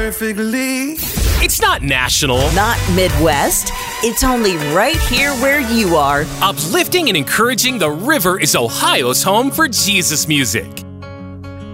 perfectly. It's not national, Not Midwest. It's only right here where you are. uplifting and encouraging. The River is Ohio's home for Jesus music.